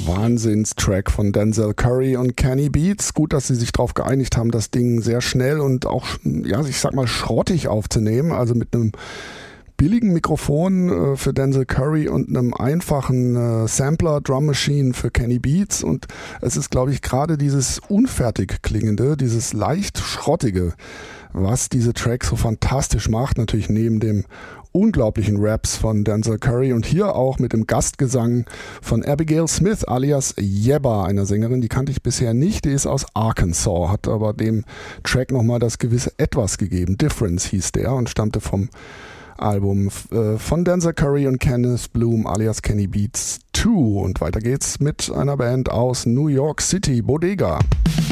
Wahnsinnstrack von Denzel Curry und Kenny Beats. Gut, dass sie sich darauf geeinigt haben, das Ding sehr schnell und auch, ja, ich sag mal, schrottig aufzunehmen. Also mit einem billigen Mikrofon für Denzel Curry und einem einfachen Sampler Drum Machine für Kenny Beats. Und es ist, glaube ich, gerade dieses unfertig klingende, dieses leicht schrottige, was diese Tracks so fantastisch macht. Natürlich neben dem unglaublichen Raps von Denzel Curry und hier auch mit dem Gastgesang von Abigail Smith alias Yebba, einer Sängerin, die kannte ich bisher nicht, die ist aus Arkansas, hat aber dem Track nochmal das gewisse Etwas gegeben. Difference hieß der und stammte vom Album von Denzel Curry und Kenneth Bloom alias Kenny Beats 2. Und weiter geht's mit einer Band aus New York City, Bodega.